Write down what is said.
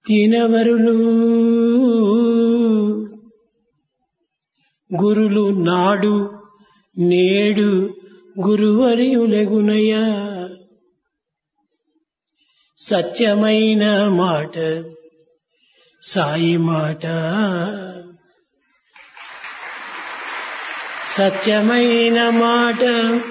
తినవరులు గురులు నాడు నేడు గురువర్యులగునయా. సత్యమైన మాట సాయి మాట, సత్యమైన మాట